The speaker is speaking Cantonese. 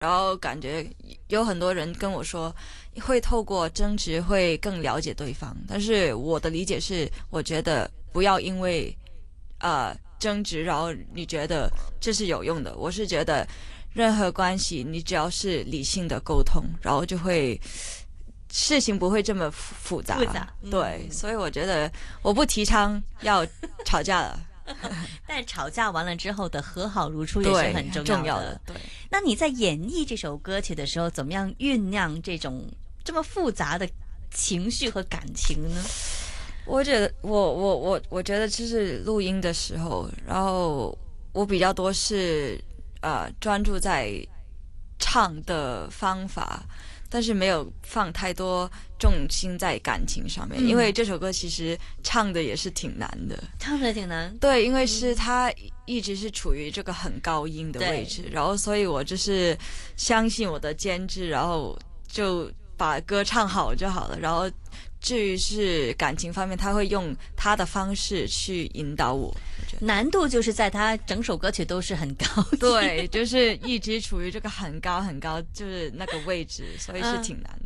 然后感觉有很多人跟我说，会透过争执会更了解对方，但是我的理解是，我觉得不要因为争执，然后你觉得这是有用的。我是觉得任何关系，你只要是理性的沟通，然后就会事情不会这么复杂。对，所以我觉得我不提倡要吵架了。 但吵架完了之后的和好如初也是很重要的。 对， 那你在演绎这首歌曲的时候，怎么样酝酿这种这么复杂的情绪和感情呢？ 我觉得我觉得就是录音的时候，然后我比较多是专注在唱的方法，但是没有放太多重心在感情上面，因为这首歌其实唱的也是挺难的， 唱的挺难。 对，因为是它一直是处于这个很高音的位置，然后所以我就是相信我的监制，然后就把歌唱好就好了，然后至于是感情方面，他会用他的方式去引导我。 难度就是在他整首歌曲都是很高， 对，就是一直处于这个很高很高，就是那个位置，所以是挺难